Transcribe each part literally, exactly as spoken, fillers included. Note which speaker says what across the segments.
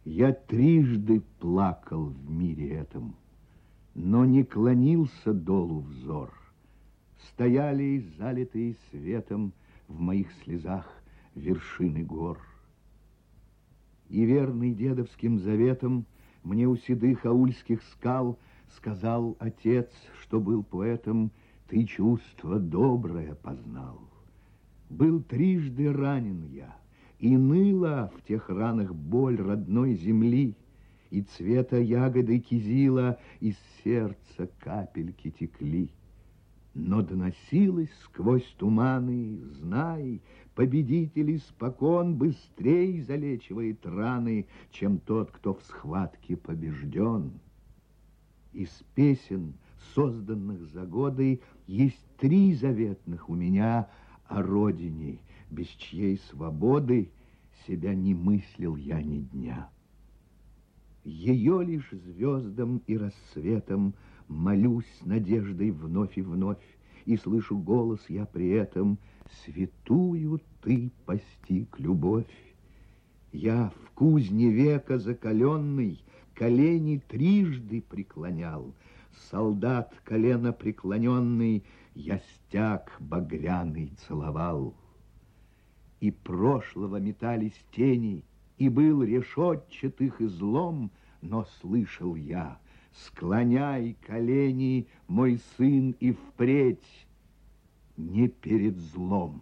Speaker 1: Я трижды плакал в мире этом, но не клонился долу взор. Стояли, залитые светом, в моих слезах вершины гор. И верный дедовским заветом мне у седых аульских скал сказал отец, что был поэтом, ты чувство доброе познал. Был трижды ранен я, и ныла в тех ранах боль родной земли, и цвета ягоды кизила из сердца капельки текли. Но доносилось сквозь туманы, знай, победитель испокон быстрей залечивает раны, чем тот, кто в схватке побежден. Из песен, созданных за годы, есть три заветных у меня о родине, без чьей свободы себя не мыслил я ни дня. Ее лишь звездам и рассветом молюсь надеждой вновь и вновь, и слышу голос я при этом: святую ты постиг любовь. Я в кузне века закаленный колени трижды преклонял, солдат колено преклоненный я стяг багряный целовал. И прошлого метались тени, и был решетчатых излом, но слышал я: склоняй колени, мой сын, и впредь не перед злом.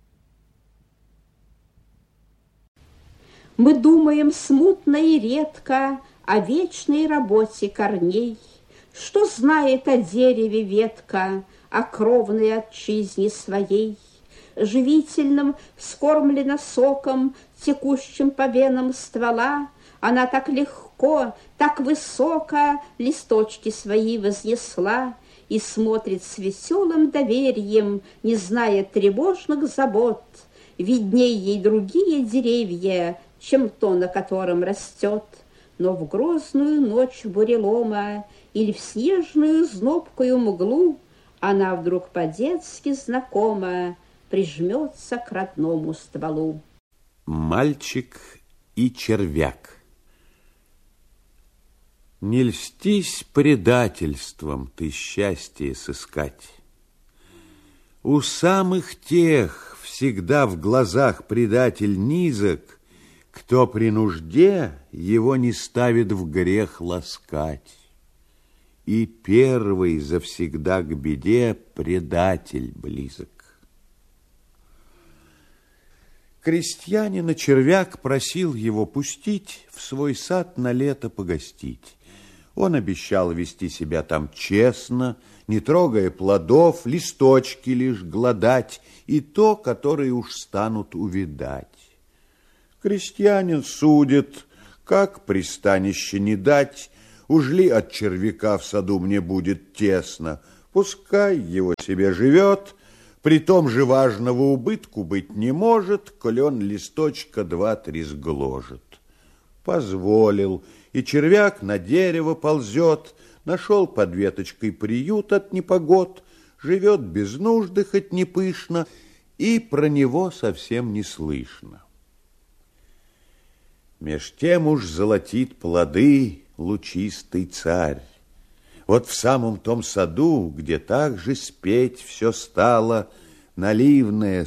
Speaker 2: Мы думаем смутно и редко о вечной работе корней. Что знает о дереве ветка, о кровной отчизне своей? Живительным вскормлена соком, текущим по венам ствола, она так легко, так высоко листочки свои вознесла и смотрит с веселым доверием, не зная тревожных забот. Видней ей другие деревья, чем то, на котором растет. Но в грозную ночь бурелома или в снежную знобкую мглу она вдруг по-детски знакома прижмется к родному стволу.
Speaker 3: Мальчик и червяк. Не льстись предательством ты счастье сыскать. У самых тех всегда в глазах предатель низок, кто при нужде его не ставит в грех ласкать. И первый завсегда к беде предатель близок. Крестьянина червяк просил его пустить в свой сад на лето погостить. Он обещал вести себя там честно, не трогая плодов, листочки лишь глодать, и то, которые уж станут увядать. Крестьянин судит, как пристанище не дать, уж ли от червяка в саду мне будет тесно, пускай его себе живет, при том же важного убытку быть не может, коль он листочка два-три сгложит. Позволил, и червяк на дерево ползет, нашел под веточкой приют от непогод, живет без нужды, хоть не пышно, и про него совсем не слышно. Меж тем уж золотит плоды лучистый царь. Вот в самом том саду, где так же спеть все стало, наливное